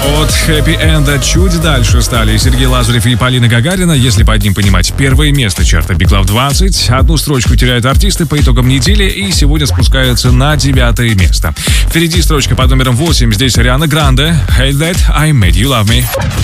От Happy End чуть дальше стали Сергей Лазарев и Полина Гагарина. Если под ним понимать первое место чарта Big Love 20. Одну строчку теряют артисты по итогам недели и сегодня спускаются на 9 место. Впереди строчка под номером 8. Здесь Ариана Гранде. Hate That I Made You Love Me.